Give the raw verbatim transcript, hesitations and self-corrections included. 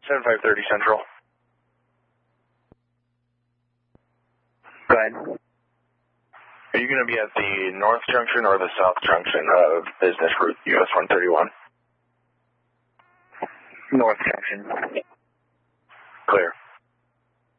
seventy-five thirty Central. Go ahead. Are you going to be at the north junction or the south junction of business route U S one thirty-one? North junction. Clear.